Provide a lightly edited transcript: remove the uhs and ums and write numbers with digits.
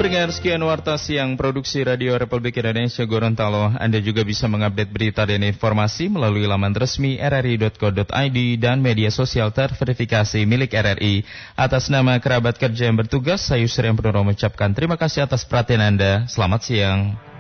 pendengar, sekian warta siang produksi Radio Republik Indonesia Gorontalo. Anda juga bisa mengupdate berita dan informasi melalui laman resmi rri.co.id dan media sosial terverifikasi milik RRI. Atas nama kerabat kerja yang bertugas, saya Yusri yang mengucapkan terima kasih atas perhatian Anda. Selamat siang.